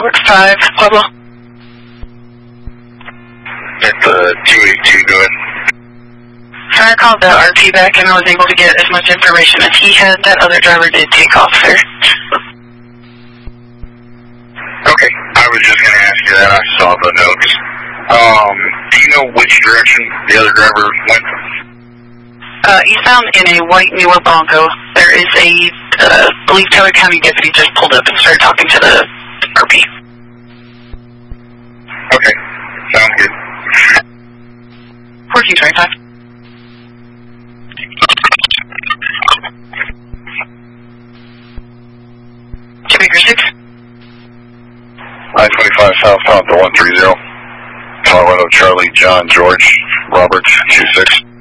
Network 5, Pueblo. It's 282, go ahead. So I called the RP back and I was able to get as much information as he had. That other driver did take off, sir. Okay, I was just going to ask you that. I saw the notes. Do you know which direction the other driver went? Eastbound in a white newer Bronco. There is a, I believe Taylor County deputy just pulled up and started talking to the RP. Okay, sounds good. 1425. Baker 6. I-25 southbound to 130. Colorado Charlie John George Robert 26.